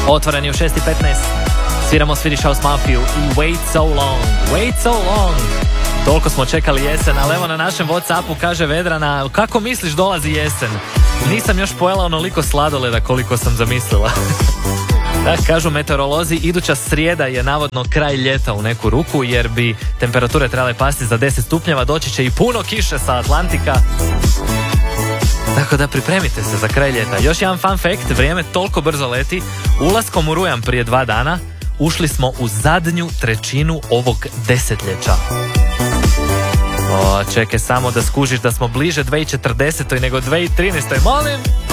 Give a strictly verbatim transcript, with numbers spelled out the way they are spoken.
Otvoren je u šest i petnaest. Sviramo Swedish House Mafiju i Wait So Long. Wait So Long. Toliko smo čekali jesen, ali evo na našem Whatsappu kaže Vedrana, kako misliš dolazi jesen? Nisam još pojela onoliko sladoleda koliko sam zamislila. Da, kažu meteorolozi, iduća srijeda je navodno kraj ljeta u neku ruku, jer bi temperature trebale pasti za deset stupnjeva, doći će i puno kiše sa Atlantika. Tako da pripremite se za kraj ljeta. Još jedan fun fact, vrijeme toliko brzo leti. Ulaskom u rujan prije dva dana ušli smo u zadnju trećinu ovog desetljeća. O, čekaj samo da skužiš da smo bliže dvije tisuće četrdesetoj nego dvije tisuće trinaestoj. Molim!